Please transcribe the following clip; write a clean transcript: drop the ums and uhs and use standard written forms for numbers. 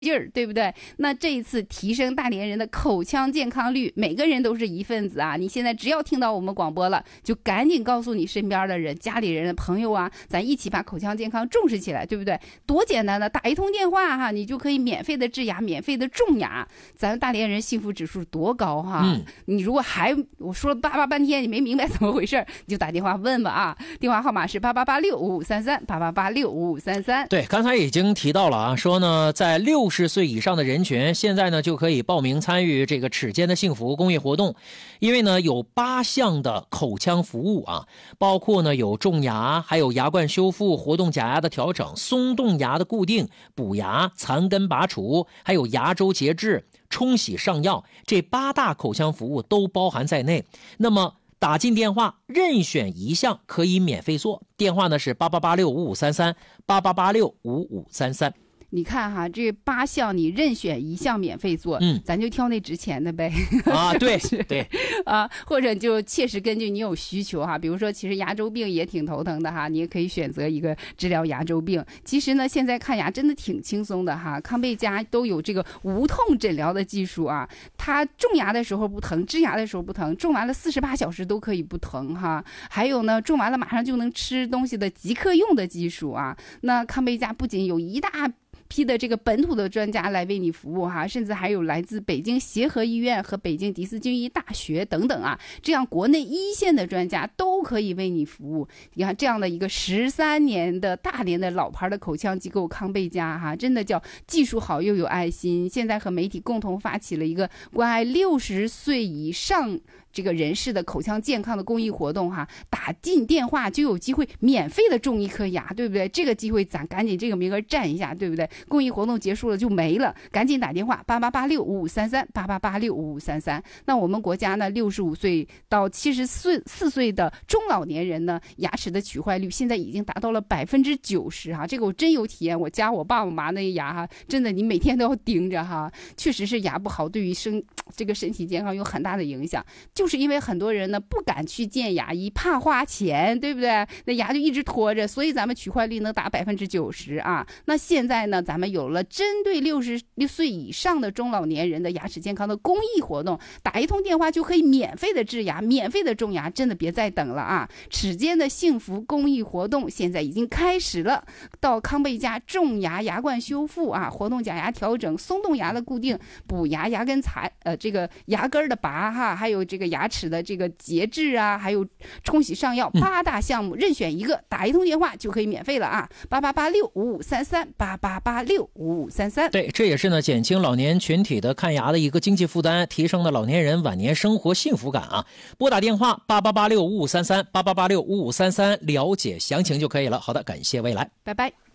劲儿，对不对？那这一次提升大连人的口腔健康率，每个人都是一份子啊！你现在只要听到我们广播了，就赶紧告诉你身边的人、家里人、朋友啊，咱一起把口腔健康重视起来，对不对？多简单的，打一通电话哈，你就可以免费的治牙、免费的种牙。咱大连人幸福指数多高哈！你如果我说了半天，你没明白怎么回事，你就打电话问吧啊！电话号码是88865533，88865533。 对，刚才已经提到了啊，说呢，在60岁以上的人群，现在呢就可以报名参与这个齿间的幸福公益活动，因为呢有8项的口腔服务啊，包括呢有种牙，还有牙冠修复、活动假牙的调整、松动牙的固定、补牙、残根拔除，还有牙周节制、冲洗上药，这8大口腔服务都包含在内。那么打进电话，任选一项可以免费做，电话呢是88865533，88865533。 你看哈，这8项你任选一项免费做，咱就挑那值钱的呗。 啊，对对啊，或者就切实根据你有需求哈，比如说其实牙周病也挺头疼的哈，你也可以选择一个治疗牙周病。其实呢，现在看牙真的挺轻松的哈，康贝佳都有这个无痛诊疗的技术啊，它种牙的时候不疼，治牙的时候不疼，种完了48小时都可以不疼哈。还有呢，种完了马上就能吃东西的即刻用的技术啊。那康贝佳不仅有一大批的这个本土的专家来为你服务哈，甚至还有来自北京协和医院和北京迪斯军医大学等等啊，这样国内一线的专家都可以为你服务。你看这样的一个13年的大连的老牌的口腔机构康贝佳哈，真的叫技术好又有爱心。现在和媒体共同发起了一个关爱60岁以上这个人士的口腔健康的公益活动哈，打进电话就有机会免费的种一颗牙，对不对？这个机会咱赶紧这个名额占一下，对不对？公益活动结束了就没了，赶紧打电话88865533，88865533。那我们国家呢，65岁到74岁的中老年人呢，牙齿的取坏率现在已经达到了90%哈，这个我真有体验，我家我爸我妈那牙哈，真的你每天都要盯着哈，确实是牙不好对于这个身体健康有很大的影响。就是因为很多人呢不敢去见牙医，怕花钱，对不对？那牙就一直拖着，所以咱们取坏率能达90%啊。那现在呢，咱们有了针对60岁以上的中老年人的牙齿健康的公益活动，打一通电话就可以免费的治牙，免费的种牙，真的别再等了啊！齿间的幸福公益活动现在已经开始了，到康贝佳种牙、牙冠修复啊，活动假牙调整、松动牙的固定、补牙、牙根这个牙根的拔哈，还有这个牙齿的这个节制啊，还有冲洗上药8大项目，任选一个，打一通电话就可以免费了啊！88865533，88865533。 对，这也是呢减轻老年群体的看牙的一个经济负担，提升了老年人晚年生活幸福感啊！拨打电话88865533，88865533，了解详情就可以了。好的，感谢未来， 拜拜。